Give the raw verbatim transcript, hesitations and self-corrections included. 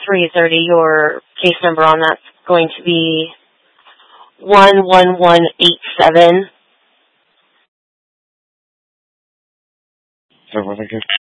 three thirty. Your case number on that's going to be one one one eight seven. So what I guess